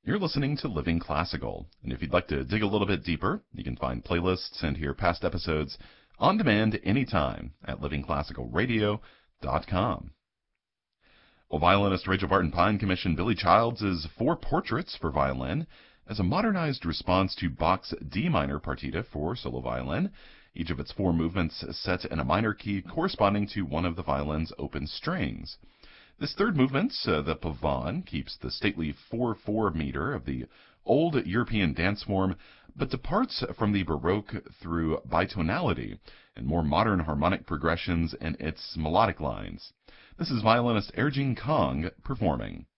You're listening to Living Classical, and if you'd like to dig a little bit deeper, you can find playlists and hear past episodes on demand anytime at livingclassicalradio.com. Well, violinist Rachel Barton Pine commissioned Billy Childs' Four Portraits for violin as a modernized response to Bach's D minor partita for solo violin, each of its four movements set in a minor key corresponding to one of the violin's open strings. This third movement, the Pavane, keeps the stately 4/4 meter of the old European dance form, but departs from the Baroque through bitonality and more modern harmonic progressions in its melodic lines. This is violinist Erjing Kong performing.